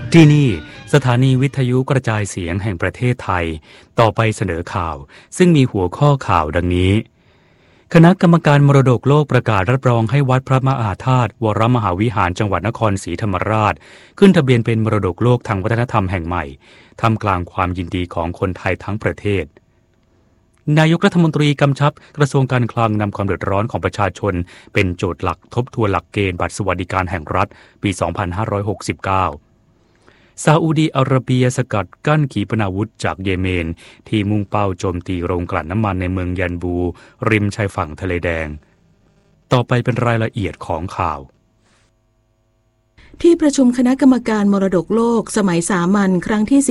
ที่นี่สถานีวิทยุกระจายเสียงแห่งประเทศไทยต่อไปเสนอข่าวซึ่งมีหัวข้อข่าวดังนี้คณะกรรมการมรดกโลกประกาศรับรองให้วัดพระมหาธาตุวรมหาวิหารจังหวัดนครศรีธรรมราชขึ้นทะเบียนเป็นมรดกโลกทางวัฒนธรรมแห่งใหม่ท่ามกลางความยินดีของคนไทยทั้งประเทศนายกรัฐมนตรีกำชับกระทรวงการคลังนำความเดือดร้อนของประชาชนเป็นโจทย์หลักทบทวนหลักเกณฑ์บัตรสวัสดิการแห่งรัฐปี 2569 ซาอุดีอาระเบียสกัดกั้นขีปนาวุธจากเยเมนที่มุ่งเป้าโจมตีโรงกลั่นน้ำมันในเมืองยันบูริมชายฝั่งทะเลแดงต่อไปเป็นรายละเอียดของข่าวที่ประชุมคณะกรรมการมรดกโลกสมัยสามัญครั้งที่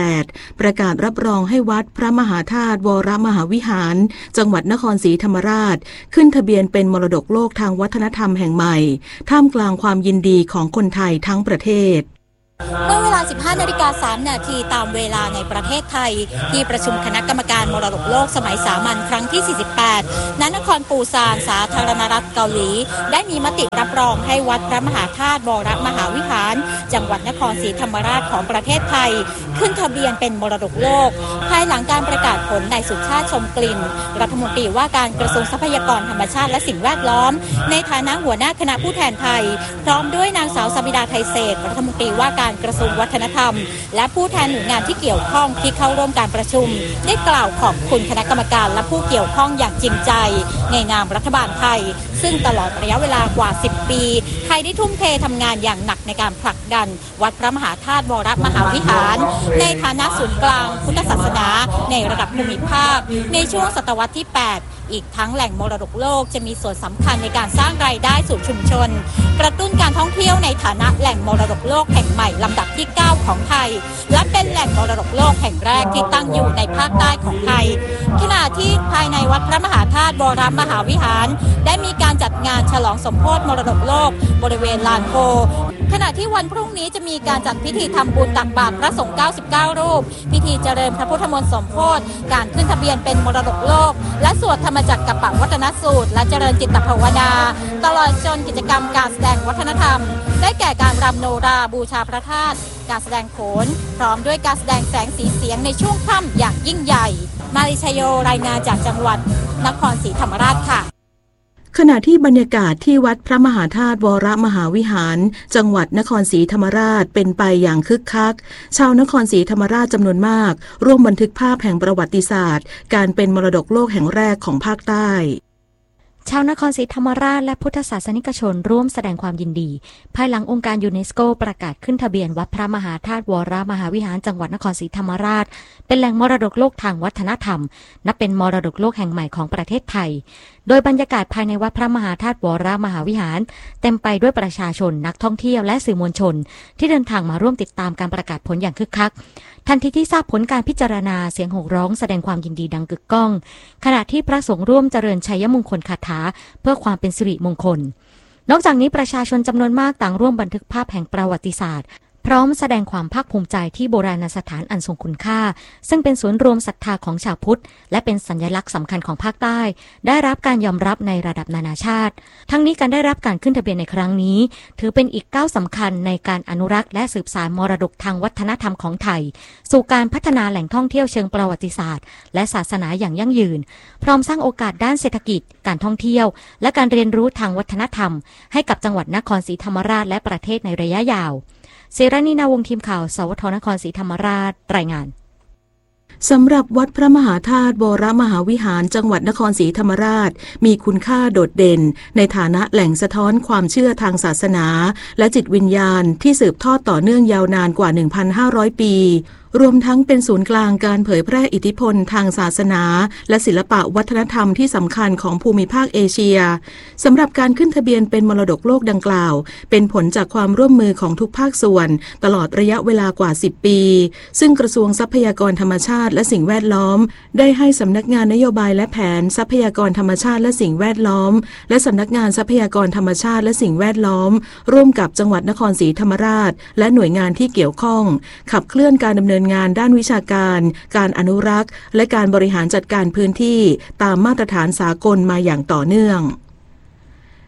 48 ประกาศรับรองให้วัดพระมหาธาตุวรมหาวิหารจังหวัดนครศรีธรรมราชขึ้นทะเบียนเป็นมรดกโลกทางวัฒนธรรมแห่งใหม่ท่ามกลางความยินดีของคนไทยทั้งประเทศเมื่อเวลา 15:03 นาทีตามเวลาในประเทศไทยที่ประชุมคณะกรรมการมรดกโลกสมัยสามัญครั้งที่ 48 ณ นครปูซานสาธารณรัฐเกาหลีได้มีมติรับรองให้วัดพระมหาธาตุวรมหาวิหารจังหวัดนครศรีธรรมราชของประเทศไทยขึ้นทะเบียนเป็นมรดกโลกภายหลังการประกาศผลนายสุชาติชมกลิ่นรัฐมนตรีว่าการกระทรวงทรัพยากรธรรมชาติและสิ่งแวดล้อมในฐานะหัวหน้าคณะผู้แทนไทยพร้อมด้วยนางสาวสมิดาไทยเศรษฐ์รัฐมนตรีว่าการกระทรวงวัฒนธรรมและผู้แทนหน่วยงานที่เกี่ยวข้องที่เข้าร่วมการประชุมได้กล่าวขอบคุณคณะกรรมการและผู้เกี่ยวข้องอย่างจริงใจในนามรัฐบาลไทยซึ่งตลอดระยะเวลากว่า10 ปีไทยได้ทุ่มเททำงานอย่างหนักในการผลักดันวัดพระมหาธาตุวรมหาวิหารในฐานะศูนย์กลางพุทธศาสนาในระดับภูมิภาคในช่วงศตวรรษที่ 8อีกทั้งแหล่งมรดกโลกจะมีส่วนสำคัญในการสร้างรายได้สู่ชุมชนกระตุ้นการท่องเที่ยวในฐานะแหล่งมรดกโลกแห่งใหม่ลำดับที่ 9 ของไทยและเป็นแหล่งมรดกโลกแห่งแรกที่ตั้งอยู่ในภาคใต้ของไทยขณะที่ภายในวัดพระมหาธาตุวรมหาวิหารได้มีการจัดงานฉลองสมโภชมรดกโลกบริเวณลานโพขณะที่วันพรุ่งนี้จะมีการจัดพิธีทำบุญตักบาตรพระสงฆ์99 รูปพิธีเจริญพระพุทธมนต์สมโภชการขึ้นทะเบียนเป็นมรดกโลกและสวดธรรมจักรกัปปวัฒนสูตรและเจริญจิตภาวนาตลอดจนกิจกรรมการแสดงวัฒนธรรมได้แก่การรำโนราบูชาพระธาตุการแสดงโขนพร้อมด้วยการแสดงแสงสีเสียงในช่วงค่ำอย่างยิ่งใหญ่มาริชโยรายงานจากจังหวัดนครศรีธรรมราชค่ะขณะที่บรรยากาศที่วัดพระมหาธาตุวรมหาวิหารจังหวัดนครศรีธรรมราชเป็นไปอย่างคึกคักชาวนครศรีธรรมราชจำนวนมากร่วมบันทึกภาพแห่งประวัติศาสตร์การเป็นมรดกโลกแห่งแรกของภาคใต้ชาวนครศรีธรรมราชและพุทธศาสนิกชนร่วมแสดงความยินดีภายหลังองค์การยูเนสโกประกาศขึ้นทะเบียนวัดพระมหาธาตุวรมหาวิหารจังหวัดนครศรีธรรมราชเป็นแหล่งมรดกโลกทางวัฒนธรรมนับเป็นมรดกโลกแห่งใหม่ของประเทศไทยโดยบรรยากาศภายในวัดพระมหาธาตุวรมหาวิหารเต็มไปด้วยประชาชนนักท่องเที่ยวและสื่อมวลชนที่เดินทางมาร่วมติดตามการประกาศผลอย่างคึกคักทันทีที่ทราบผลการพิจารณาเสียงโห่ร้องแสดงความยินดีดังกึกก้องขณะที่พระสงฆ์ร่วมเจริญชัยมงคลคาถาเพื่อความเป็นสิริมงคลนอกจากนี้ประชาชนจำนวนมากต่างร่วมบันทึกภาพแห่งประวัติศาสตร์พร้อมแสดงความภาคภูมิใจที่โบราณสถานอันทรงคุณค่าซึ่งเป็นศูนย์รวมศรัทธาของชาวพุทธและเป็นสัญลักษณ์สำคัญของภาคใต้ได้รับการยอมรับในระดับนานาชาติทั้งนี้การได้รับการขึ้นทะเบียนในครั้งนี้ถือเป็นอีกก้าวสำคัญในการอนุรักษ์และสืบสานมรดกทางวัฒนธรรมของไทยสู่การพัฒนาแหล่งท่องเที่ยวเชิงประวัติศาสตร์และศาสนาอย่างยั่งยืนพร้อมสร้างโอกาสด้านเศรษฐกิจการท่องเที่ยวและการเรียนรู้ทางวัฒนธรรมให้กับจังหวัดนครศรีธรรมราชและประเทศในระยะยาวเสรานีนาวงศ์ทีมข่าวสวทนครศรีธรรมราชรายงานสำหรับวัดพระมหาธาตุวรมหาวิหารจังหวัดนครศรีธรรมราชมีคุณค่าโดดเด่นในฐานะแหล่งสะท้อนความเชื่อทางศาสนาและจิตวิญญาณที่สืบทอดต่อเนื่องยาวนานกว่า 1,500 ปีรวมทั้งเป็นศูนย์กลางการเผยแพร่อิทธิพลทางศาสนาและศิลปะวัฒนธรรมที่สำคัญของภูมิภาคเอเชียสำหรับการขึ้นทะเบียนเป็นมรดกโลกดังกล่าวเป็นผลจากความร่วมมือของทุกภาคส่วนตลอดระยะเวลากว่า10 ปีซึ่งกระทรวงทรัพยากรธรรมชาติและสิ่งแวดล้อมได้ให้สำนักงานนโยบายและแผนทรัพยากรธรรมชาติและสิ่งแวดล้อมและสำนักงานทรัพยากรธรรมชาติและสิ่งแวดล้อมร่วมกับจังหวัดนครศรีธรรมราชและหน่วยงานที่เกี่ยวข้องขับเคลื่อนการดำเนินงานด้านวิชาการการอนุรักษ์และการบริหารจัดการพื้นที่ตามมาตรฐานสากลมาอย่างต่อเนื่อง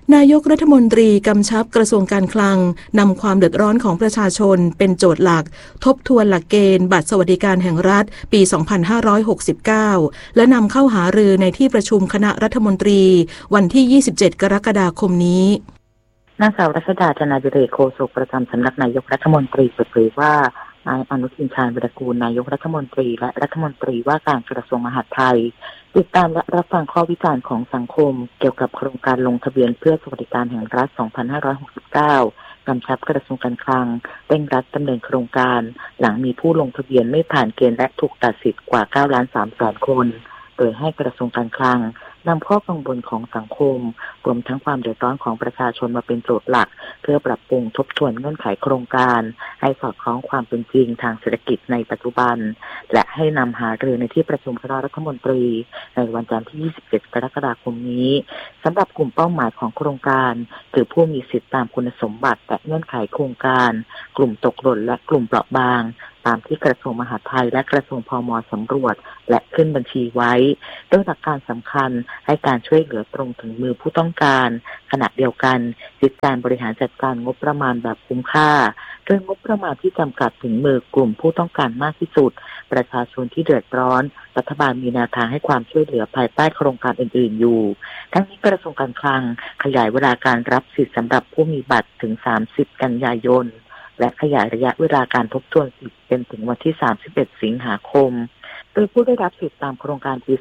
นายกรัฐมนตรีกำชับกระทรวงการคลังนำความเดือดร้อนของประชาชนเป็นโจทย์หลักทบทวนหลักเกณฑ์บัตรสวัสดิการแห่งรัฐปี 2569 และนำเข้าหารือในที่ประชุมคณะรัฐมนตรีวันที่ 27 กรกฎาคมนี้นางสาวรัชดา จนาดิเรก โฆษกประจำสำนักนายกรัฐมนตรีเปิดเผยว่านายอนุทิน ชาญวิรากูลนายกรัฐมนตรีและรัฐมนตรีว่าการกระทรวงมหาดไทยติดตามและรับฟังข้อวิจารณ์ของสังคมเกี่ยวกับโครงการลงทะเบียนเพื่อสวัสดิการแห่งรัฐ 2569 กำชับกระทรวงการคลังเร่งรัดดำเนินโครงการหลังมีผู้ลงทะเบียนไม่ผ่านเกณฑ์และถูกตัดสิทธิ์กว่า 9,300,000 คนโดยให้กระทรวงการคลังนำข้อกังวลของสังคมรวมทั้งความเดือดร้อนของประชาชนมาเป็นโจทย์หลักเพื่อปรับปรุงทบทวนเงื่อนไขโครงการให้สอดคล้องความเป็นจริงทางเศรษฐกิจในปัจจุบันและให้นำหารือในที่ประชุมคณะรัฐมนตรีในวันจันทร์ที่ 27 กรกฎาคมนี้สำหรับกลุ่มเป้าหมายของโครงการคือผู้มีสิทธิตามคุณสมบัติและเงื่อนไขโครงการกลุ่มตกหล่นและกลุ่มเปราะบางตามที่กระทรวงมหาดไทยและกระทรวงพม.สำรวจและขึ้นบัญชีไว้โดยหลักการสำคัญให้การช่วยเหลือตรงถึงมือผู้ต้องการขณะเดียวกันยึดการบริหารจัดการงบประมาณแบบคุ้มค่าโดยงบประมาณที่จำกัดถึงมือกลุ่มผู้ต้องการมากที่สุดประชาชนที่เดือดร้อนรัฐบาลมีแนวทางให้ความช่วยเหลือภายใต้โครงการอื่นๆอยู่ทั้งนี้กระทรวงการคลังขยายเวลาการรับสิทธิ์สำหรับผู้มีบัตรถึง 30 กันยายนและขยายระยะเวลาการทบทวนสิทธิ์เป็นถึงวันที่ 31 สิงหาคมโดยผู้ได้รับสิทธิ์ตามโครงการปี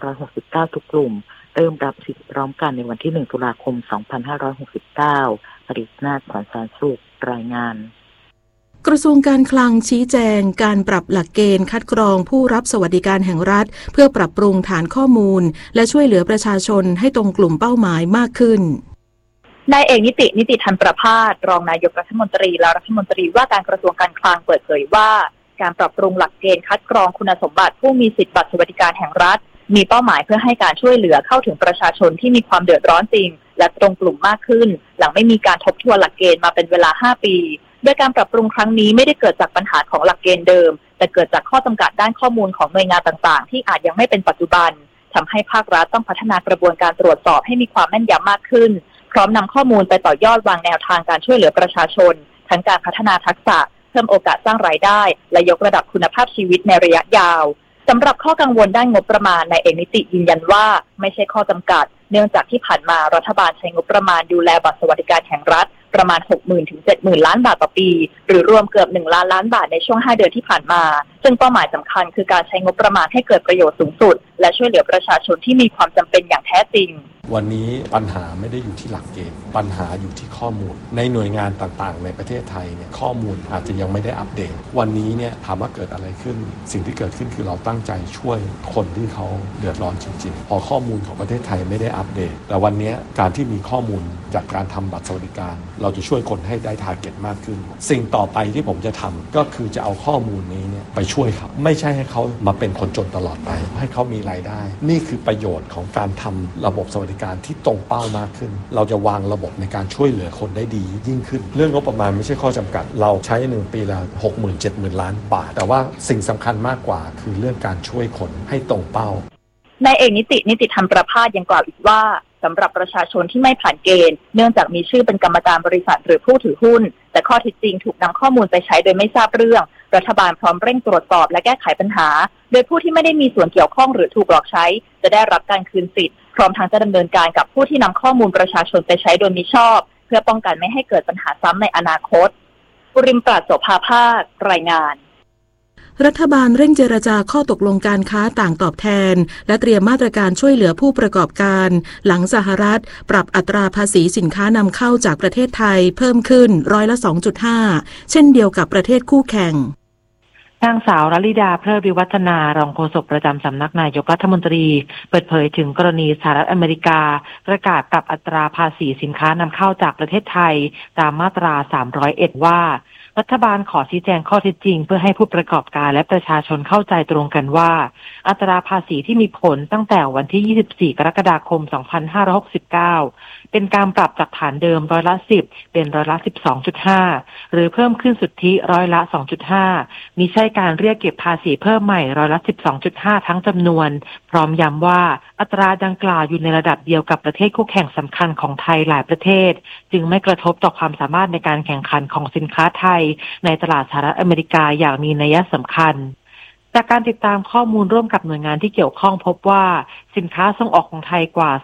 2569 ทุกกลุ่มเริ่มรับสิทธิ์พร้อมกันในวันที่ 1 ตุลาคม 2569 ปริศนาถ ขวัญแสนสุขรายงานกระทรวงการคลังชี้แจงการปรับหลักเกณฑ์คัดกรองผู้รับสวัสดิการแห่งรัฐเพื่อปรับปรุงฐานข้อมูลและช่วยเหลือประชาชนให้ตรงกลุ่มเป้าหมายมากขึ้นนายเอกนิติธรรมประภาสรองนายกรัฐมนตรีและรัฐมนตรีว่าการกระทรวงการคลังเปิดเผยว่าการปรับปรุงหลักเกณฑ์คัดกรองคุณสมบัติผู้มีสิทธิบัตรสวัสดิการแห่งรัฐมีเป้าหมายเพื่อให้การช่วยเหลือเข้าถึงประชาชนที่มีความเดือดร้อนจริงและตรงกลุ่มมากขึ้นหลังไม่มีการทบทวนหลักเกณฑ์มาเป็นเวลา 5 ปีโดยการปรับปรุงครั้งนี้ไม่ได้เกิดจากปัญหาของหลักเกณฑ์เดิมแต่เกิดจากข้อจำกัดด้านข้อมูลของหน่วยงานต่างๆที่อาจยังไม่เป็นปัจจุบันทำให้ภาครัฐต้องพัฒนากระบวนการตรวจสอบให้มีความแม่นยำมากขึ้นพร้อมนำข้อมูลไปต่อยอดวางแนวทางการช่วยเหลือประชาชนทั้งการพัฒนาทักษะเพิ่มโอกาสสร้างรายได้และยกระดับคุณภาพชีวิตในระยะยาวสำหรับข้อกังวลด้านงบประมาณนายเอกนิติยืนยันว่าไม่ใช่ข้อจำกัดเนื่องจากที่ผ่านมารัฐบาลใช้งบประมาณดูแลบัตรสวัสดิการแห่งรัฐประมาณ 60,000 ถึง 70,000 ล้านบาทต่อปีหรือรวมเกือบ1 ล้านล้านบาทในช่วง5 เดือนที่ผ่านมาซึ่งเป้าหมายสำคัญคือการใช้งบประมาณให้เกิดประโยชน์สูงสุดและช่วยเหลือประชาชนที่มีความจำเป็นอย่างแท้จริงวันนี้ปัญหาไม่ได้อยู่ที่หลักเกณฑ์ปัญหาอยู่ที่ข้อมูลในหน่วยงานต่างๆในประเทศไทยเนี่ยข้อมูลอาจจะยังไม่ได้อัปเดตวันนี้เนี่ยถามว่าเกิดอะไรขึ้นสิ่งที่เกิดขึ้นคือเราตั้งใจช่วยคนที่เขาเดือดร้อนจริงๆพอข้อมูลของประเทศไทยไม่ได้อัปเดตแต่วันนี้การที่มีข้อมูลจากการทำบัตรสวัสดิการเราจะช่วยคนให้ได้ทาร์เก็ตมากขึ้นสิ่งต่อไปที่ผมจะทำก็คือจะเอาข้อมูลนี้เนี่ยไปช่วยครับไม่ใช่ให้เขามาเป็นคนจนตลอดไปให้เขามีรายได้นี่คือประโยชน์ของการทำระบบสวัสดิการที่ตรงเป้ามากขึ้นเราจะวางระบบในการช่วยเหลือคนได้ดียิ่งขึ้นเรื่องงบประมาณไม่ใช่ข้อจำกัดเราใช้1 ปีละ 60,000-70,000 ล้านบาทแต่ว่าสิ่งสำคัญมากกว่าคือเรื่องการช่วยคนให้ตรงเป้านายเอกนิติธรรมประภาสยังกล่าวอีกว่าสำหรับประชาชนที่ไม่ผ่านเกณฑ์เนื่องจากมีชื่อเป็นกรรมการบริษัทหรือผู้ถือหุ้นแต่ข้อเท็จจริงถูกนำข้อมูลไปใช้โดยไม่ทราบเรื่องรัฐบาลพร้อมเร่งตรวจสอบและแก้ไขปัญหาโดยผู้ที่ไม่ได้มีส่วนเกี่ยวข้องหรือถูกหลอกใช้จะได้รับการคืนสิทธิ์พร้อมทั้งจะดำเนินการกับผู้ที่นำข้อมูลประชาชนไปใช้โดยมิชอบเพื่อป้องกันไม่ให้เกิดปัญหาซ้ำในอนาคตปุริมปราศโสภาภาครายงานรัฐบาลเร่งเจรจาข้อตกลงการค้าต่างตอบแทนและเตรียมมาตรการช่วยเหลือผู้ประกอบการหลังสหรัฐปรับอัตราภาษีสินค้านำเข้าจากประเทศไทยเพิ่มขึ้น2.5%เช่นเดียวกับประเทศคู่แข่งนางสาวรลิดาเพลิดวิวัฒนารองโฆษกประจำสำนักนายกรัฐมนตรีเปิดเผยถึงกรณีสหรัฐอเมริกาประกาศปรับอัตราภาษีสินค้านำเข้าจากประเทศไทยตามมาตรา301ว่ารัฐบาลขอชี้แจงข้อเท็จจริงเพื่อให้ผู้ประกอบการและประชาชนเข้าใจตรงกันว่าอัตราภาษีที่มีผลตั้งแต่วันที่24 กรกฎาคม 2569เป็นการปรับจากฐานเดิม10%เป็น10.5%หรือเพิ่มขึ้นสุทธิ2.5%มิใช่การเรียกเก็บภาษีเพิ่มใหม่ร้อยละ 12.5 ทั้งจำนวนพร้อมย้ำว่าอัตราดังกล่าวอยู่ในระดับเดียวกับประเทศคู่แข่งสำคัญของไทยหลายประเทศจึงไม่กระทบต่อความสามารถในการแข่งขันของสินค้าไทยในตลาดสหรัฐอเมริกาอย่างมีนัยสำคัญจากการติดตามข้อมูลร่วมกับหน่วยงานที่เกี่ยวข้องพบว่าสินค้าส่งออกของไทยกว่า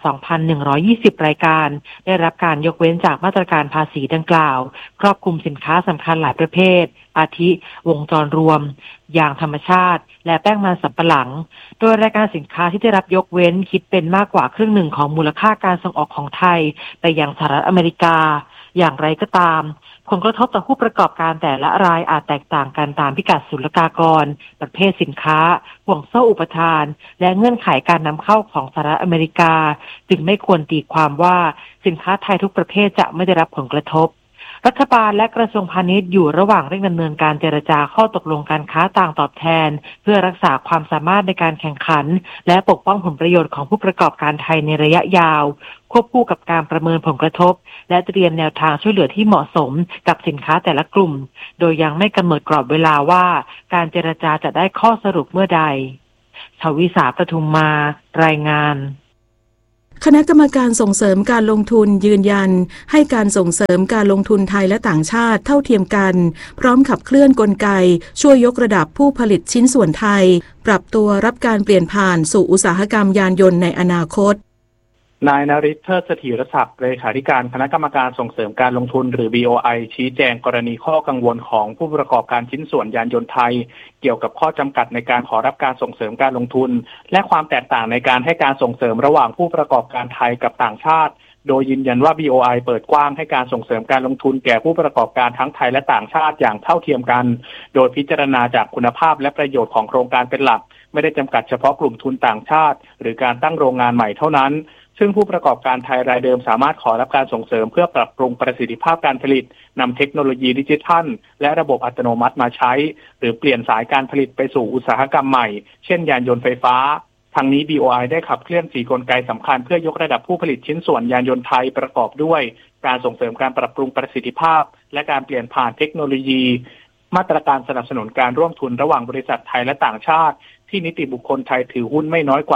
2,120 รายการได้รับการยกเว้นจากมาตรการภาษีดังกล่าวครอบคลุมสินค้าสำคัญหลายประเภทอาทิวงจรรวมยางธรรมชาติและแป้งมันสำปะหลังโดยรายการสินค้าที่ได้รับยกเว้นคิดเป็นมากกว่าครึ่งหนึ่งของมูลค่าการส่งออกของไทยไปยังสหรัฐอเมริกาอย่างไรก็ตามผลกระทบต่อผู้ประกอบการแต่ละรายอาจแตกต่างกันตามพิกัดศุลกากรประเภทสินค้าห่วงโซ่อุปทานและเงื่อนไขการนำเข้าของสหรัฐอเมริกาจึงไม่ควรตีความว่าสินค้าไทยทุกประเภทจะไม่ได้รับผลกระทบรัฐบาลและกระทรวงพาณิชย์อยู่ระหว่างเร่งดำเนินการเจรจาข้อตกลงการค้าต่างตอบแทนเพื่อรักษาความสามารถในการแข่งขันและปกป้องผลประโยชน์ของผู้ประกอบการไทยในระยะยาวควบคู่กับการประเมินผลกระทบและเตรียมแนวทางช่วยเหลือที่เหมาะสมกับสินค้าแต่ละกลุ่มโดยยังไม่กำหนดกรอบเวลาว่าการเจรจาจะได้ข้อสรุปเมื่อใดชวิสา ปทุมมารายงานคณะกรรมการส่งเสริมการลงทุนยืนยันให้การส่งเสริมการลงทุนไทยและต่างชาติเท่าเทียมกันพร้อมขับเคลื่อนกลไกช่วยยกระดับผู้ผลิตชิ้นส่วนไทยปรับตัวรับการเปลี่ยนผ่านสู่อุตสาหกรรมยานยนต์ในอนาคตนายนฤทธิ์ เทิดเสถียรศักดิ์เลขาธิการคณะกรรมการส่งเสริมการลงทุนหรือ BOI ชี้แจงกรณีข้อกังวลของผู้ประกอบการชิ้นส่วนยานยนต์ไทยเกี่ยวกับข้อจำกัดในการขอรับการส่งเสริมการลงทุนและความแตกต่างในการให้การส่งเสริมระหว่างผู้ประกอบการไทยกับต่างชาติโดยยืนยันว่า BOI เปิดกว้างให้การส่งเสริมการลงทุนแก่ผู้ประกอบการทั้งไทยและต่างชาติอย่างเท่าเทียมกันโดยพิจารณาจากคุณภาพและประโยชน์ของโครงการเป็นหลักไม่ได้จำกัดเฉพาะกลุ่มทุนต่างชาติหรือการตั้งโรงงานใหม่เท่านั้นซึ่งผู้ประกอบการไทยรายเดิมสามารถขอรับการส่งเสริมเพื่อปรับปรุงประสิทธิภาพการผลิตนำเทคโนโลยีดิจิทัลและระบบอัตโนมัติมาใช้หรือเปลี่ยนสายการผลิตไปสู่อุตสาหกรรมใหม่เช่นยานยนต์ไฟฟ้าทางนี้ BOI ได้ขับเคลื่อน4กลไกสำคัญเพื่อยกระดับผู้ผลิตชิ้นส่วนยานยนต์ไทยประกอบด้วยการส่งเสริมการปรับปรุงประสิทธิภาพและการเปลี่ยนผ่านเทคโนโลยีมาตรการสนับสนุนการร่วมทุนระหว่างบริษัทไทยและต่างชาติที่นิติบุคคลไทยถือหุ้นไม่น้อยกว่า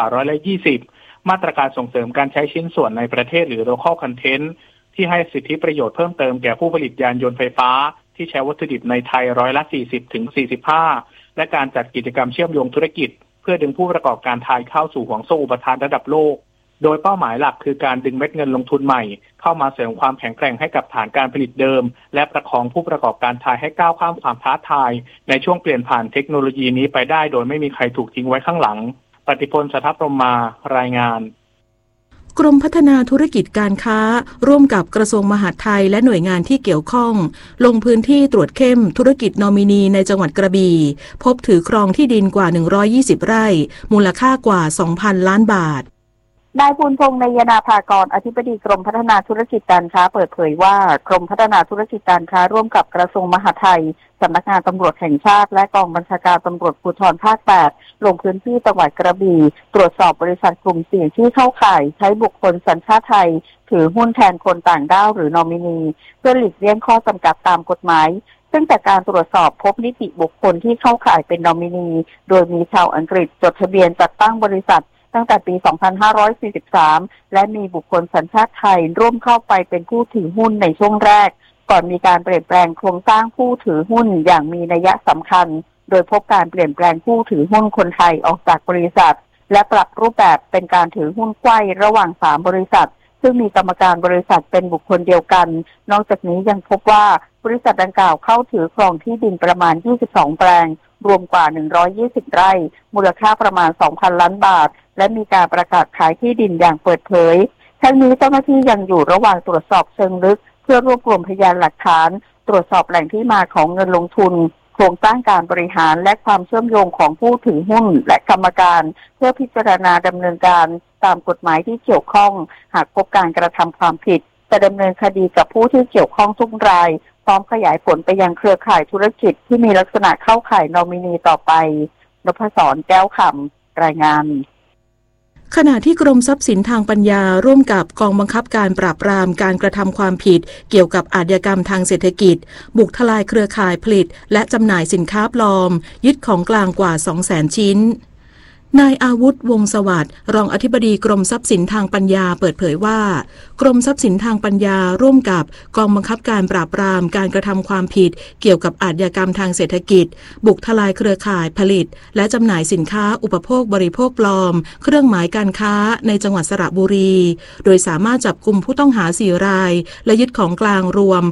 20%มาตรการส่งเสริมการใช้ชิ้นส่วนในประเทศหรือ local content ที่ให้สิทธิประโยชน์เพิ่มเติมแก่ผู้ผลิตยานยนต์ไฟฟ้าที่ใช้วัตถุดิบในไทย40-45%และการจัดกิจกรรมเชื่อมโยงธุรกิจเพื่อดึงผู้ประกอบการไทยเข้าสู่ห่วงโซ่อุปทานระดับโลกโดยเป้าหมายหลักคือการดึงเม็ดเงินลงทุนใหม่เข้ามาเสริมความแข็งแกร่งให้กับฐานการผลิตเดิมและประคองผู้ประกอบการไทยให้ก้าวข้ามความท้าทายในช่วงเปลี่ยนผ่านเทคโนโลยีนี้ไปได้โดยไม่มีใครถูกทิ้งไว้ข้างหลังปฏิพล สัทธพรหมมารายงานกรมพัฒนาธุรกิจการค้าร่วมกับกระทรวงมหาดไทยและหน่วยงานที่เกี่ยวข้องลงพื้นที่ตรวจเข้มธุรกิจนอมินีในจังหวัดกระบี่พบถือครองที่ดินกว่า120ไร่มูลค่ากว่า 2,000 ล้านบาทนายภูลพงษ์ นยนาภากรอธิบดีกรมพัฒนาธุรกิจการค้าเปิดเผยว่ากรมพัฒนาธุรกิจการค้าร่วมกับกระทรวงมหาดไทยสำนักงานตำรวจแห่งชาติและกองบัญชาการตำรวจภูธรภาค 8ลงพื้นที่จังหวัดกระบี่ตรวจสอบบริษัทกลุ่มเสี่ยงที่เข้าข่ายใช้บุคคลสัญชาติไทยถือหุ้นแทนคนต่างด้าวหรือนอมินีเพื่อหลีกเลี่ยงข้อจำกัดตามกฎหมายซึ่งจากการตรวจสอบพบนิติบุคคลที่เข้าข่ายเป็นนอมินีโดยมีชาวอังกฤษจดทะเบียนจัดตั้งบริษัทตั้งแต่ปี 2543 และมีบุคคลสัญชาติไทยร่วมเข้าไปเป็นผู้ถือหุ้นในช่วงแรกก่อนมีการเปลี่ยนแปลงโครงสร้างผู้ถือหุ้นอย่างมีนัยสำคัญโดยพบการเปลี่ยนแปลงผู้ถือหุ้นคนไทยออกจากบริษัทและปรับรูปแบบเป็นการถือหุ้นไขว้ระหว่าง3บริษัทซึ่งมีกรรมการบริษัทเป็นบุคคลเดียวกันนอกจากนี้ยังพบว่าบริษัทดังกล่าวเข้าถือครองที่ดินประมาณ22แปลงรวมกว่า120ไร่มูลค่าประมาณ 2,000 ล้านบาทและมีการประกาศขายที่ดินอย่างเปิดเผยทั้งนี้เจ้าหน้าที่ยังอยู่ระหว่างตรวจสอบเชิงลึกเพื่อรวบรวมพยานหลักฐานตรวจสอบแหล่งที่มาของเงินลงทุนโครงสร้างการบริหารและความเชื่อมโยงของผู้ถือหุ้นและกรรมการเพื่อพิจารณาดำเนินการตามกฎหมายที่เกี่ยวข้องหากพบการกระทำความผิดจะดำเนินคดีกับผู้ที่เกี่ยวข้องทุกรายพร้อมขยายผลไปยังเครือข่ายธุรกิจที่มีลักษณะเข้าข่ายนอมินีต่อไปนพศร แก้วคำรายงานขณะที่กรมทรัพย์สินทางปัญญาร่วมกับกองบังคับการปราบปรามการกระทำความผิดเกี่ยวกับอาชญากรรมทางเศรษฐกิจบุกทลายเครือข่ายผลิตและจำหน่ายสินค้าปลอมยึดของกลางกว่า 200,000 ชิ้นนายอาวุธวงศ์สวัสดิ์รองอธิบดีกรมทรัพย์สินทางปัญญาเปิดเผยว่ากรมทรัพย์สินทางปัญญาร่วมกับกองบังคับการปราบปรามการกระทำความผิดเกี่ยวกับอาชญากรรมทางเศรษฐกิจบุกทลายเครือข่ายผลิตและจำหน่ายสินค้าอุปโภคบริโภคปลอมเครื่องหมายการค้าในจังหวัดสระบุรีโดยสามารถจับกุมผู้ต้องหา4 รายและยึดของกลางรวม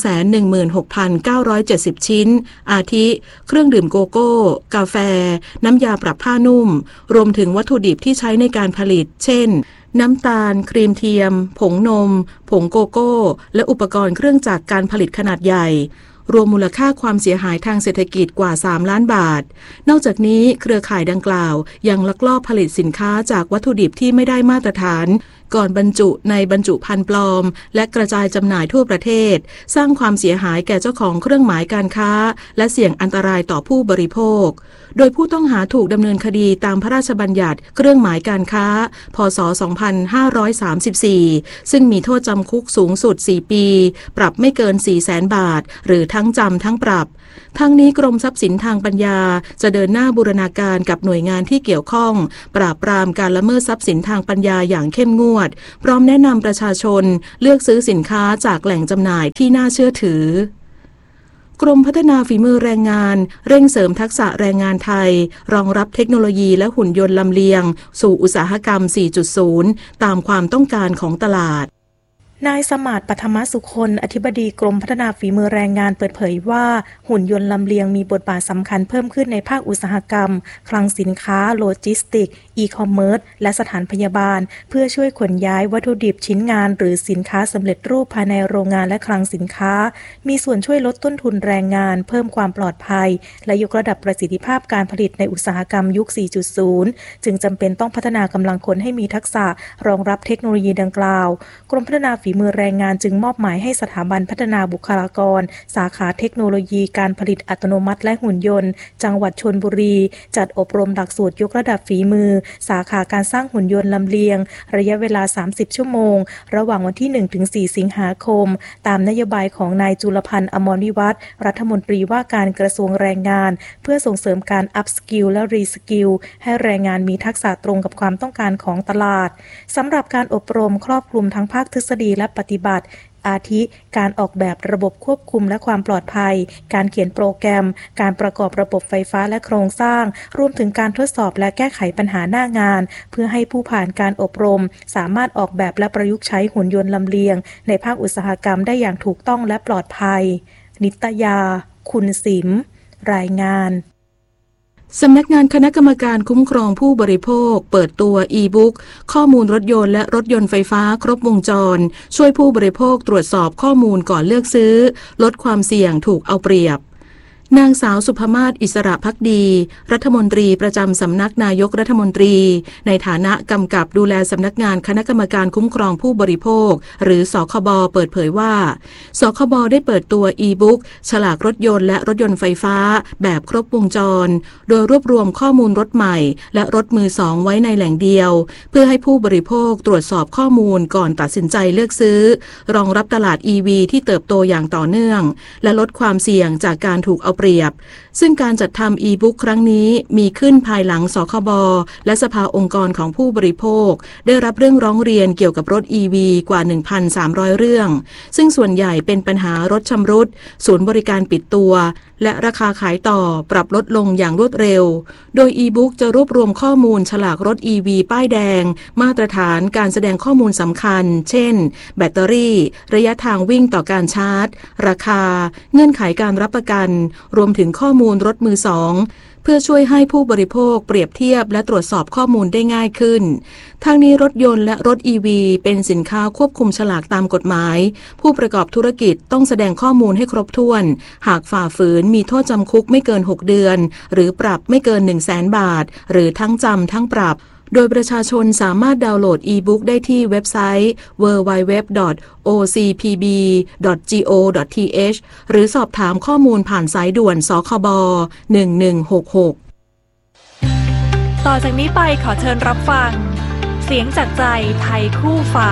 216,970 ชิ้นอาทิเครื่องดื่มโกโก้กาแฟน้ำยาปรับผ้านุ่มรวมถึงวัตถุดิบที่ใช้ในการผลิตเช่นน้ำตาลครีมเทียมผงนมผงโกโก้และอุปกรณ์เครื่องจักรการผลิตขนาดใหญ่รวมมูลค่าความเสียหายทางเศรษฐกิจกว่า3 ล้านบาทนอกจากนี้เครือข่ายดังกล่าวยังลักลอบผลิตสินค้าจากวัตถุดิบที่ไม่ได้มาตรฐานก่อนบรรจุในบรรจุภัณฑ์ปลอมและกระจายจำหน่ายทั่วประเทศสร้างความเสียหายแก่เจ้าของเครื่องหมายการค้าและเสี่ยงอันตรายต่อผู้บริโภคโดยผู้ต้องหาถูกดำเนินคดีตามพระราชบัญญัติเครื่องหมายการค้าพ.ศ. 2534ซึ่งมีโทษจำคุกสูงสุด4 ปีปรับไม่เกิน 400,000 บาทหรือทั้งจำทั้งปรับทั้งนี้กรมทรัพย์สินทางปัญญาจะเดินหน้าบูรณาการกับหน่วยงานที่เกี่ยวข้องปราบปรามการละเมิดทรัพย์สินทางปัญญาอย่างเข้มงวดพร้อมแนะนำประชาชนเลือกซื้อสินค้าจากแหล่งจำหน่ายที่น่าเชื่อถือกรมพัฒนาฝีมือแรงงานเร่งเสริมทักษะแรงงานไทยรองรับเทคโนโลยีและหุ่นยนต์ลำเลียงสู่อุตสาหกรรม 4.0 ตามความต้องการของตลาดนายสมาร์ท ปัทมสุคนอธิบดีกรมพัฒนาฝีมือแรงงานเปิดเผยว่าหุ่นยนต์ลำเลียงมีบทบาทสำคัญเพิ่มขึ้นในภาคอุตสาหกรรมคลังสินค้าโลจิสติกอีคอมเมิร์ซและสถานพยาบาลเพื่อช่วยขนย้ายวัตถุดิบชิ้นงานหรือสินค้าสำเร็จรูปภายในโรงงานและคลังสินค้ามีส่วนช่วยลดต้นทุนแรงงานเพิ่มความปลอดภัยและยกระดับประสิทธิภาพการผลิตในอุตสาหกรรมยุค 4.0 จึงจำเป็นต้องพัฒนากำลังคนให้มีทักษะรองรับเทคโนโลยีดังกล่าวกรมพัฒนาฝีมือแรงงานจึงมอบหมายให้สถาบันพัฒนาบุคลากรสาขาเทคโนโลยีการผลิตอัตโนมัติและหุ่นยนต์จังหวัดชลบุรีจัดอบรมหลักสูตรยกระดับฝีมือสาขาการสร้างหุ่นยนต์ลำเลียงระยะเวลา30 ชั่วโมงระหว่างวันที่ 1-4 สิงหาคมตามนโยบายของนายจุลพันธ์ อมรวิวัฒน์รัฐมนตรีว่าการกระทรวงแรงงานเพื่อส่งเสริมการอัพสกิลและรีสกิลให้แรงงานมีทักษะตรงกับความต้องการของตลาดสำหรับการอบรมครอบคลุมทั้งภาคทฤษฎีและปฏิบัติอาทิการออกแบบระบบควบคุมและความปลอดภัยการเขียนโปรแกรมการประกอบระบบไฟฟ้าและโครงสร้างรวมถึงการทดสอบและแก้ไขปัญหาหน้างานเพื่อให้ผู้ผ่านการอบรมสามารถออกแบบและประยุกต์ใช้หุ่นยนต์ลำเลียงในภาคอุตสาหกรรมได้อย่างถูกต้องและปลอดภัยนิตยาคุณสิมรายงานสำนักงานคณะกรรมการคุ้มครองผู้บริโภคเปิดตัวอีบุ๊กข้อมูลรถยนต์และรถยนต์ไฟฟ้าครบวงจรช่วยผู้บริโภคตรวจสอบข้อมูลก่อนเลือกซื้อลดความเสี่ยงถูกเอาเปรียบนางสาวสุภมาศอิสระภักดีรัฐมนตรีประจำสำนักนายกรัฐมนตรีในฐานะกำกับดูแลสำนักงานคณะกรรมการคุ้มครองผู้บริโภคหรือสคบเปิดเผยว่าสคบได้เปิดตัวอีบุ๊กฉลากรถยนต์และรถยนต์ไฟฟ้าแบบครบวงจรโดยรวบรวมข้อมูลรถใหม่และรถมือสองไว้ในแหล่งเดียวเพื่อให้ผู้บริโภคตรวจสอบข้อมูลก่อนตัดสินใจเลือกซื้อรองรับตลาด EV ที่เติบโตอย่างต่อเนื่องและลดความเสี่ยงจากการถูกเอาเปรียบซึ่งการจัดทำอีบุ๊กครั้งนี้มีขึ้นภายหลังสคบและสภาองค์กรของผู้บริโภคได้รับเรื่องร้องเรียนเกี่ยวกับรถ EV กว่า 1,300 เรื่องซึ่งส่วนใหญ่เป็นปัญหารถชำรุดศูนย์บริการปิดตัวและราคาขายต่อปรับลดลงอย่างรวดเร็วโดยอีบุ๊กจะรวบรวมข้อมูลฉลากรถ EV ป้ายแดงมาตรฐานการแสดงข้อมูลสำคัญเช่นแบตเตอรี่ระยะทางวิ่งต่อการชาร์จราคาเงื่อนไขการรับประกันรวมถึงข้อมูลรถมือสองเพื่อช่วยให้ผู้บริโภคเปรียบเทียบและตรวจสอบข้อมูลได้ง่ายขึ้นทั้งนี้รถยนต์และรถ EV เป็นสินค้าควบคุมฉลากตามกฎหมายผู้ประกอบธุรกิจต้องแสดงข้อมูลให้ครบถ้วนหากฝ่าฝืนมีโทษจำคุกไม่เกิน6 เดือนหรือปรับไม่เกิน 100,000 บาทหรือทั้งจำทั้งปรับโดยประชาชนสามารถดาวน์โหลดอีบุ๊กได้ที่เว็บไซต์ www.ocpb.go.th หรือสอบถามข้อมูลผ่านสายด่วนสคบ1166 ต่อจากนี้ไปขอเชิญรับฟังเสียงจากใจไทยคู่ฟ้า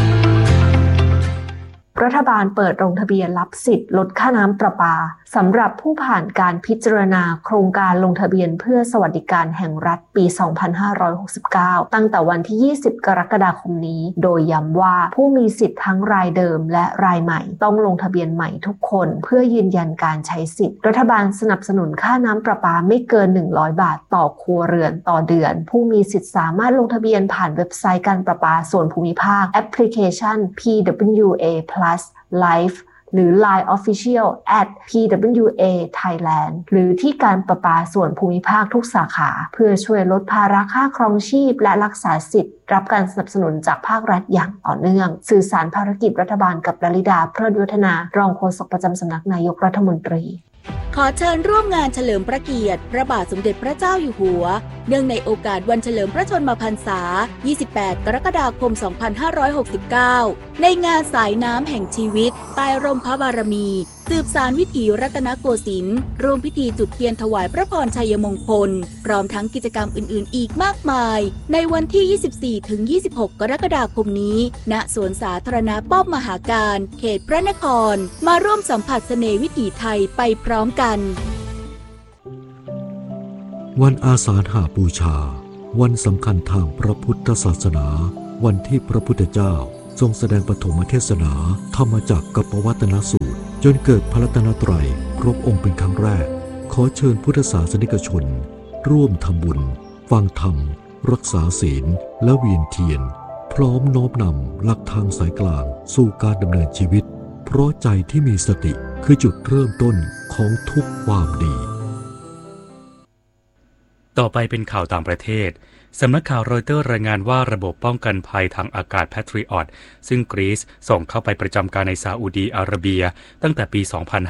รัฐบาลเปิดลงทะเบียนรับสิทธิ์ลดค่าน้ำประปาสำหรับผู้ผ่านการพิจารณาโครงการลงทะเบียนเพื่อสวัสดิการแห่งรัฐปี 2569 ตั้งแต่วันที่ 20 กรกฎาคมนี้โดยย้ำว่าผู้มีสิทธิ์ทั้งรายเดิมและรายใหม่ต้องลงทะเบียนใหม่ทุกคนเพื่อยืนยันการใช้สิทธิ์รัฐบาลสนับสนุนค่าน้ำประปาไม่เกิน100 บาทต่อครัวเรือนต่อเดือนผู้มีสิทธิ์สามารถลงทะเบียนผ่านเว็บไซต์การประปาส่วนภูมิภาคแอปพลิเคชัน PWA Plus Live หรือ Line Official @PWA Thailand หรือที่การประปาส่วนภูมิภาคทุกสาขาเพื่อช่วยลดภาระค่าครองชีพและรักษาสิทธิ์รับการสนับสนุนจากภาครัฐอย่างต่อเนื่องสื่อสารภารกิจรัฐบาลกับลลิดาเพลิดวัฒนารองโฆษกประจำสำนักนายกรัฐมนตรีขอเชิญร่วมงานเฉลิมพระเกียรติพระบาทสมเด็จพระเจ้าอยู่หัวเนื่องในโอกาสวันเฉลิมพระชนมพรรษา 28 กรกฎาคม 2569 ในงานสายน้ำแห่งชีวิตใต้ร่มพระบารมีสืบสานวิถีรัตนโกสินทร์ร่วมพิธีจุดเทียนถวายพระพรชัยมงคลพร้อมทั้งกิจกรรมอื่นๆอีกมากมายในวันที่ 24-26 กรกฎาคมนี้ณสวนสาธารณะป้อมมหาการเขตพระนครมาร่วมสัมผัสเสน่ห์วิถีไทยไปพร้อมกันวันอาสาฬหบูชาวันสำคัญทางพระพุทธศาสนาวันที่พระพุทธเจ้าทรงแสดงปฐมเทศนาธรรมจักรกับปวัตนสูตรจนเกิดพระรัตนตรัยครบองค์เป็นครั้งแรกขอเชิญพุทธศาสนิกชนร่วมทำบุญฟังธรรมรักษาศีลและเวียนเทียนพร้อมน้อมนำหลักทางสายกลางสู่การดำเนินชีวิตเพราะใจที่มีสติคือจุดเริ่มต้นของทุกความดีต่อไปเป็นข่าวต่างประเทศสำนักข่าวรอยเตอร์รายงานว่าระบบป้องกันภัยทางอากาศ Patriot ซึ่งกรีซส่งเข้าไปประจำการในซาอุดีอาระเบียตั้งแต่ปี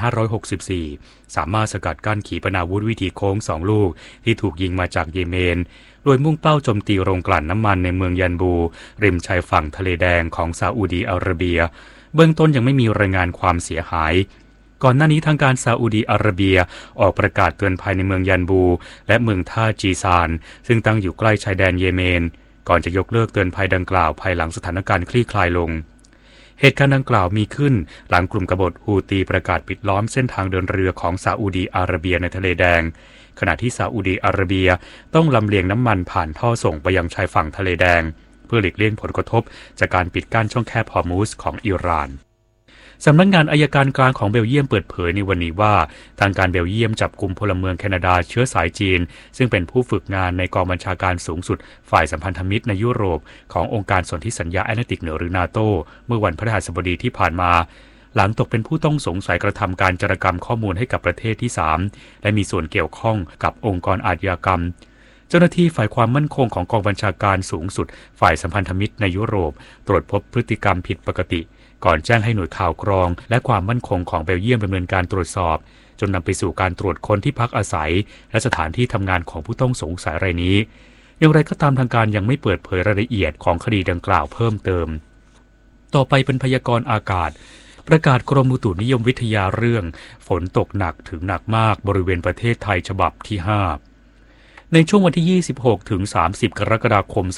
2564 สามารถสกัดกั้นขีปนาวุธวิถีโค้ง2 ลูกที่ถูกยิงมาจากเยเมนโดยมุ่งเป้าโจมตีโรงกลั่นน้ำมันในเมืองยันบูริมชายฝั่งทะเลแดงของซาอุดีอาระเบียเบื้องต้นยังไม่มีรายงานความเสียหายก่อนหน้านี้ทางการซาอุดีอาระเบียออกประกาศเตือนภัยในเมืองยันบูและเมืองท่าจีซานซึ่งตั้งอยู่ใกล้ชายแดนเยเมนก่อนจะยกเลิกเตือนภัยดังกล่าวภายหลังสถานการณ์คลี่คลายลงเหตุการณ์ดังกล่าวมีขึ้นหลังกลุ่มกบฏฮูตีประกาศปิดล้อมเส้นทางเดินเรือของซาอุดีอาระเบียในทะเลแดงขณะที่ซาอุดีอาระเบียต้องลำเลียงน้ำมันผ่านท่อส่งไปยังชายฝั่งทะเลแดงเพื่อหลีกเลี่ยงผลกระทบจากการปิดกั้นช่องแคบฮอร์มุซของอิหร่านสำนักงานอัยการกลางของเบลเยียมเปิดเผยในวันนี้ว่าทางการเบลเยียมจับกุมพลเมืองแคนาดาเชื้อสายจีนซึ่งเป็นผู้ฝึกงานในกองบัญชาการสูงสุดฝ่ายสัมพันธมิตรในยุโรปขององค์การสนธิสัญญาแอตแลนติกเหนือหรือนาโตเมื่อวันพฤหัสบดีที่ผ่านมาหลังตกเป็นผู้ต้องสงสัยกระทำการจารกรรมข้อมูลให้กับประเทศที่3และมีส่วนเกี่ยวข้องกับองค์กรอาชญากรรมเจ้าหน้าที่ฝ่ายความมั่นคงของกองบัญชาการสูงสุดฝ่ายสัมพันธมิตรในยุโรปตรวจพบพฤติกรรมผิดปกติก่อนแจ้งให้หน่วยข่าวกรองและความมั่นคงของเบลเยียมดำเนินการตรวจสอบจนนำไปสู่การตรวจค้นที่พักอาศัยและสถานที่ทำงานของผู้ต้องสงสัยรายนี้อย่างไรก็ตามทางการยังไม่เปิดเผยรายละเอียดของคดีดังกล่าวเพิ่มเติมต่อไปเป็นพยากรณ์อากาศประกาศกรมอุตุนิยมวิทยาเรื่องฝนตกหนักถึงหนักมากบริเวณประเทศไทยฉบับที่5ในช่วงวันที่ 26 ถึง 30 กรกฎาคม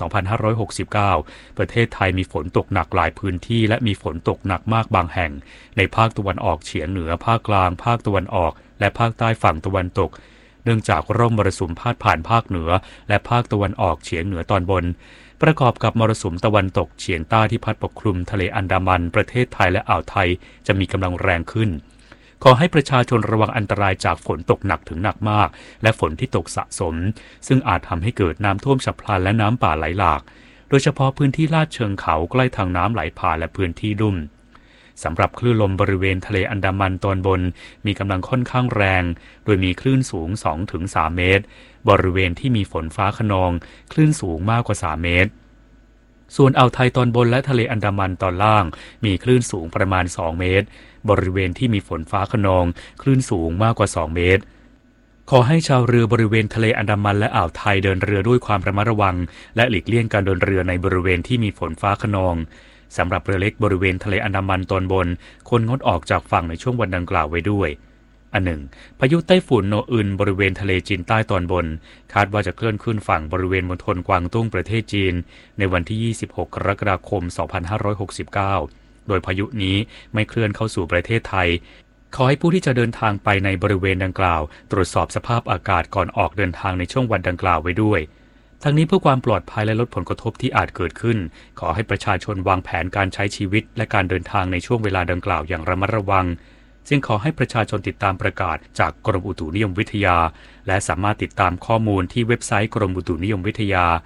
2569 ประเทศไทยมีฝนตกหนักหลายพื้นที่และมีฝนตกหนักมากบางแห่งในภาคตะวันออกเฉียงเหนือภาคกลางภาคตะวันออกและภาคใต้ฝั่งตะวันตกเนื่องจากร่องมรสุมพาดผ่านภาคเหนือและภาคตะวันออกเฉียงเหนือตอนบนประกอบกับมรสุมตะวันตกเฉียงใต้ที่พัดปกคลุมทะเลอันดามันประเทศไทยและอ่าวไทยจะมีกำลังแรงขึ้นขอให้ประชาชนระวังอันตรายจากฝนตกหนักถึงหนักมากและฝนที่ตกสะสมซึ่งอาจทำให้เกิดน้ำท่วมฉับพลันและน้ำป่าไหลหลากโดยเฉพาะพื้นที่ลาดเชิงเขาใกล้ทางน้ำไหลผ่านและพื้นที่ลุ่มสำหรับคลื่นลมบริเวณทะเลอันดามันตอนบนมีกำลังค่อนข้างแรงโดยมีคลื่นสูง 2-3 เมตรบริเวณที่มีฝนฟ้าคะนองคลื่นสูงมากกว่า3 เมตรส่วนอ่าวไทยตอนบนและทะเลอันดามันตอนล่างมีคลื่นสูงประมาณ2 เมตรบริเวณที่มีฝนฟ้าคะนองคลื่นสูงมากกว่า2 เมตรขอให้ชาวเรือบริเวณทะเลอันดามันและอ่าวไทยเดินเรือด้วยความระมัดระวังและหลีกเลี่ยงการเดินเรือในบริเวณที่มีฝนฟ้าคะนองสำหรับเรือเล็กบริเวณทะเลอันดามันตอนบนควรงดออกจากฝั่งในช่วงวันดังกล่าวไว้ด้วยอันหนึ่งพายุไต้ฝุ่นโนอึนบริเวณทะเลจีนใต้ตอนบนคาดว่าจะเคลื่อนขึ้นฝั่งบริเวณมณฑลกวางตุ้งประเทศจีนในวันที่26กรกฎาคม2569โดยพายุนี้ไม่เคลื่อนเข้าสู่ประเทศไทยขอให้ผู้ที่จะเดินทางไปในบริเวณดังกล่าวตรวจสอบสภาพอากาศก่อนออกเดินทางในช่วงวันดังกล่าวไว้ด้วยทั้งนี้เพื่อความปลอดภัยและลดผลกระทบที่อาจเกิดขึ้นขอให้ประชาชนวางแผนการใช้ชีวิตและการเดินทางในช่วงเวลาดังกล่าวอย่างระมัดระวังจึงขอให้ประชาชนติดตามประกาศจากกรมอุตุนิยมวิทยาและสามารถติดตามข้อมูลที่เว็บไซต์กรมอุตุนิยมวิทยา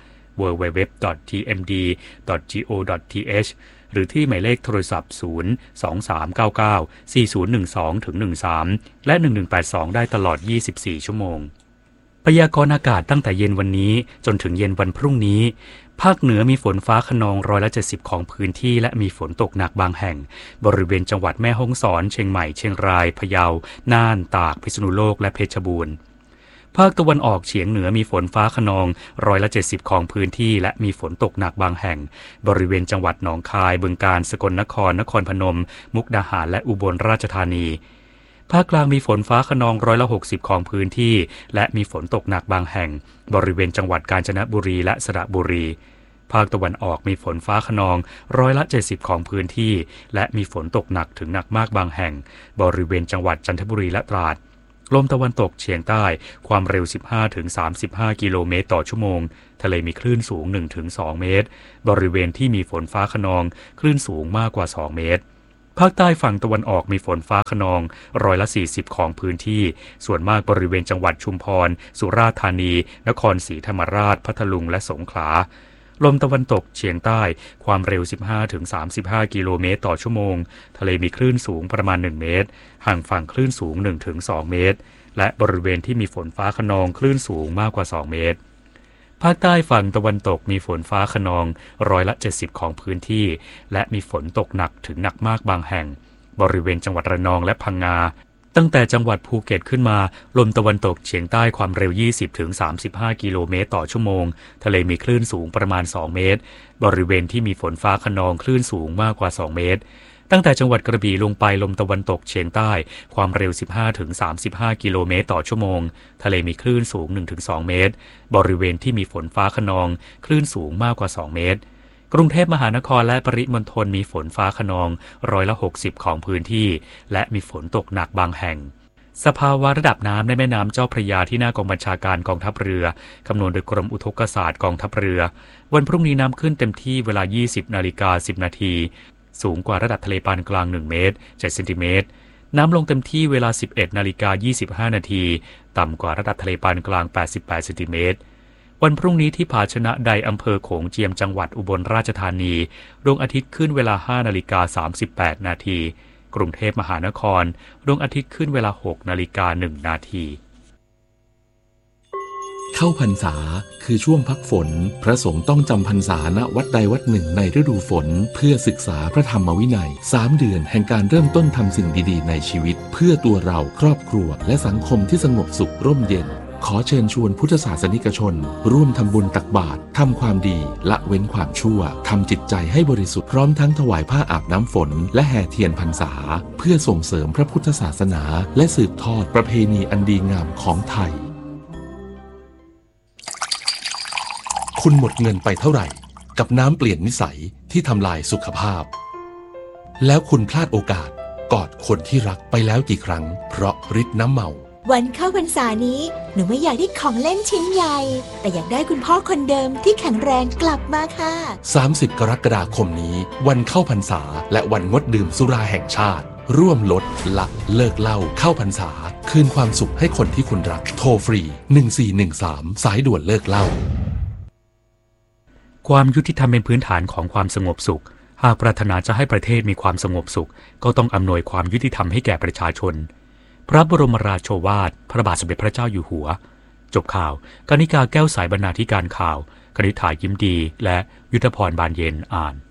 www.tmd.go.th หรือที่หมายเลขโทรศัพท์ 023994012-13 และ 1182 ได้ตลอด 24 ชั่วโมงพยากรณ์อากาศตั้งแต่เย็นวันนี้จนถึงเย็นวันพรุ่งนี้ภาคเหนือมีฝนฟ้าคะนอง170%ของพื้นที่และมีฝนตกหนักบางแห่งบริเวณจังหวัดแม่ฮ่องสอนเชียงใหม่เชียงรายพะเยาน่านตากพิษณุโลกและเพชรบูรณ์ภาคตะวันออกเฉียงเหนือมีฝนฟ้าคะนอง170%ของพื้นที่และมีฝนตกหนักบางแห่งบริเวณจังหวัดหนองคายบึงกาฬสกลนครนครพนมมุกดาหารและอุบลราชธานีภาคกลางมีฝนฟ้าคะนอง160%ของพื้นที่และมีฝนตกหนักบางแห่งบริเวณจังหวัดกาญจนบุรีและสระบุรีภาคตะวันออกมีฝนฟ้าคะนอง170%ของพื้นที่และมีฝนตกหนักถึงหนักมากบางแห่งบริเวณจังหวัดจันทบุรีและตราดลมตะวันตกเฉียงใต้ความเร็ว 15-35 กิโลเมตรต่อชั่วโมงทะเลมีคลื่นสูง 1-2 เมตรบริเวณที่มีฝนฟ้าคะนองคลื่นสูงมากกว่า2เมตรภาคใต้ฝั่งตะวันออกมีฝนฟ้าคะนอง140%ของพื้นที่ส่วนมากบริเวณจังหวัดชุมพรสุราษฎร์ธานีนครศรีธรรมราชพัทลุงและสงขลาลมตะวันตกเฉียงใต้ความเร็ว 15-35 กิโลเมตรต่อชั่วโมงทะเลมีคลื่นสูงประมาณ1เมตรห่างฝั่งคลื่นสูง 1-2 เมตรและบริเวณที่มีฝนฟ้าคะนองคลื่นสูงมากกว่า2เมตรภาคใต้ฝั่งตะวันตกมีฝนฟ้าคะนอง170%ของพื้นที่และมีฝนตกหนักถึงหนักมากบางแห่งบริเวณจังหวัดระนองและพังงาตั้งแต่จังหวัดภูเก็ตขึ้นมาลมตะวันตกเฉียงใต้ความเร็ว 20-35 กิโลเมตรต่อชั่วโมงทะเลมีคลื่นสูงประมาณ2เมตรบริเวณที่มีฝนฟ้าคะนองคลื่นสูงมากกว่า2เมตรตั้งแต่จังหวัดกระบี่ลงไปลมตะวันตกเฉียงใต้ความเร็ว 15-35 กิโลเมตรต่อชั่วโมงทะเลมีคลื่นสูง 1-2 เมตรบริเวณที่มีฝนฟ้าคะนองคลื่นสูงมากกว่า2เมตรกรุงเทพมหานครและปริมณฑลมีฝนฟ้าคะนอง160%ของพื้นที่และมีฝนตกหนักบางแห่งสภาวะระดับน้ำในแม่น้ำเจ้าพระยาที่หน้ากองบัญชาการกองทัพเรือคำนวณโดยกรมอุทกศาสตร์กองทัพเรือวันพรุ่งนี้น้ำขึ้นเต็มที่เวลา 20:10 นาทีสูงกว่าระดับทะเลปานกลาง1เมตร7เซนติเมตรน้ำลงเต็มที่เวลา 11:25 นาทีต่ำกว่าระดับทะเลปานกลาง88เซนติเมตรวันพรุ่งนี้ที่ผาชนะใดอำเภอโขงเจียมจังหวัดอุบลราชธานีดวงอาทิตย์ขึ้นเวลา 5:38 นาทีกรุงเทพมหานครดวงอาทิตย์ขึ้นเวลา 6:01 นาทีเข้าพรรษาคือช่วงพักฝนพระสงฆ์ต้องจำพรรษาณวัดใดวัดหนึ่งในฤดูฝนเพื่อศึกษาพระธรรมวินัย3เดือนแห่งการเริ่มต้นทำสิ่งดีๆในชีวิตเพื่อตัวเราครอบครัวและสังคมที่สงบสุขร่มเย็นขอเชิญชวนพุทธศาสนิกชนร่วมทำบุญตักบาตรทำความดีละเว้นความชั่วทำจิตใจให้บริสุทธิ์พร้อมทั้งถวายผ้าอาบน้ำฝนและแห่เทียนพรรษาเพื่อส่งเสริมพระพุทธศาสนาและสืบทอดประเพณีอันดีงามของไทยคุณหมดเงินไปเท่าไหร่กับน้ำเปลี่ยนนิสัยที่ทำลายสุขภาพแล้วคุณพลาดโอกาสกอดคนที่รักไปแล้วกี่ครั้งเพราะฤทธิ์น้ำเมาวันเข้าพรรษานี้หนูไม่อยากได้ของเล่นชิ้นใหญ่แต่อยากได้คุณพ่อคนเดิมที่แข็งแรงกลับมาค่ะ 30 กรกฎาคมนี้วันเข้าพรรษาและวันงดดื่มสุราแห่งชาติร่วมลดละเลิกเหล้าเข้าพรรษาคืนความสุขให้คนที่คุณรักโทรฟรี1413สายด่วนเลิกเหล้าความยุติธรรมเป็นพื้นฐานของความสงบสุขหากปรารถนาจะให้ประเทศมีความสงบสุขก็ต้องอำนวยความยุติธรรมให้แก่ประชาชนพระบรมราโชวาทพระบาทสมเด็จพระเจ้าอยู่หัวจบข่าวกนิกาแก้วสายบรรณาธิการข่าวกนิษฐายิ้มดีและยุทธพรบานเย็นอ่าน